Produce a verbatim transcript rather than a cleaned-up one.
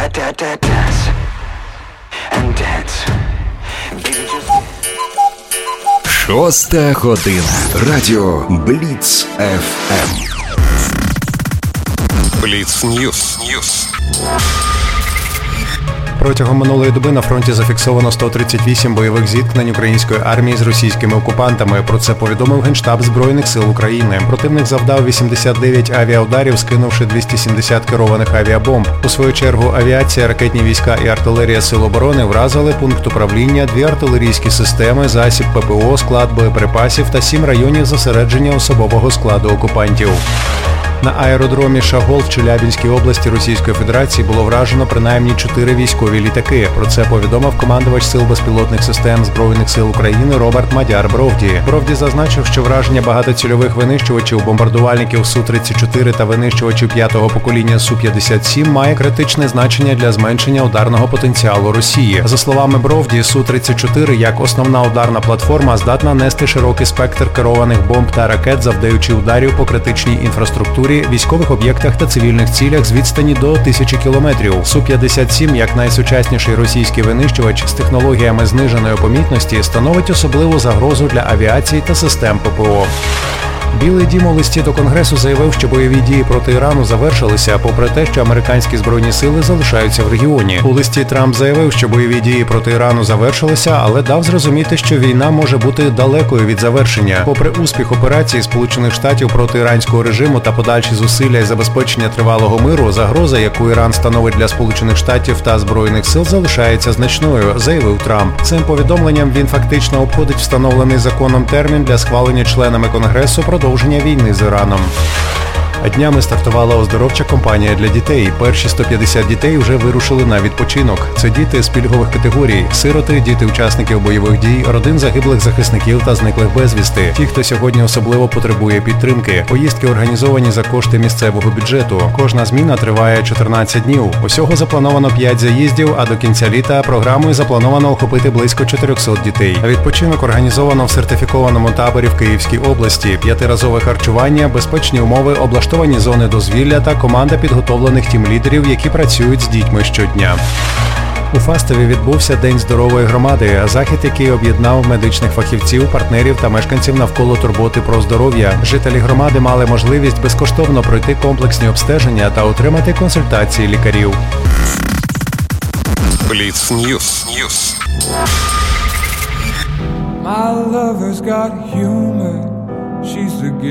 Dance and dance. Шоста година. Радіо Бліц еф ем. Бліц Ньюс. Протягом минулої доби на фронті зафіксовано сто тридцять вісім бойових зіткнень української армії з російськими окупантами. Про це повідомив Генштаб Збройних сил України. Противник завдав вісімдесят дев'ять авіаударів, скинувши двісті сімдесят керованих авіабомб. У свою чергу авіація, ракетні війська і артилерія Сил оборони вразили пункт управління, дві артилерійські системи, засіб ППО, склад боєприпасів та сім районів зосередження особового складу окупантів. На аеродромі Шагол в Челябинській області Російської Федерації було вражено принаймні чотири військові літаки. Про це повідомив командувач Сил безпілотних систем Збройних сил України Роберт Мадяр Бровді. Бровді зазначив, що враження багатоцільових винищувачів, бомбардувальників Су тридцять чотири та винищувачів п'ятого покоління Су п'ятдесят сім має критичне значення для зменшення ударного потенціалу Росії. За словами Бровді, Су тридцять чотири як основна ударна платформа здатна нести широкий спектр керованих бомб та ракет, завдаючи ударів по критичній інфраструктурі, військових об'єктах та цивільних цілях з відстані до тисячі кілометрів. Су п'ятдесят сім, як найсучасніший російський винищувач з технологіями зниженої помітності, становить особливу загрозу для авіації та систем ППО. Білий дім у листі до Конгресу заявив, що бойові дії проти Ірану завершилися, попри те, що американські збройні сили залишаються в регіоні. У листі Трамп заявив, що бойові дії проти Ірану завершилися, але дав зрозуміти, що війна може бути далекою від завершення. Попри успіх операції Сполучених Штатів проти іранського режиму та подальші зусилля і забезпечення тривалого миру, загроза, яку Іран становить для Сполучених Штатів та Збройних сил, залишається значною, заявив Трамп. Цим повідомленням він фактично обходить встановлений законом термін для схвалення членами Конгресу продовження війни з Іраном. Днями стартувала оздоровча кампанія для дітей. Перші сто п'ятдесят дітей вже вирушили на відпочинок. Це діти з пільгових категорій: сироти, діти учасників бойових дій, родин загиблих захисників та зниклих безвісти. Ті, хто сьогодні особливо потребує підтримки. Поїздки організовані за кошти місцевого бюджету. Кожна зміна триває чотирнадцять днів. Усього заплановано п'ять заїздів, а до кінця літа програмою заплановано охопити близько чотириста дітей. Відпочинок організовано в сертифікованому таборі в Київській області. П'ятиразове харчування, безпечні умови, облаштовані зони дозвілля та команда підготовлених тім-лідерів, які працюють з дітьми щодня. У Фастові відбувся День здорової громади, захід, який об'єднав медичних фахівців, партнерів та мешканців навколо турботи про здоров'я. Жителі громади мали можливість безкоштовно пройти комплексні обстеження та отримати консультації лікарів. Бліц Ньюс. My lover's got humor. She's the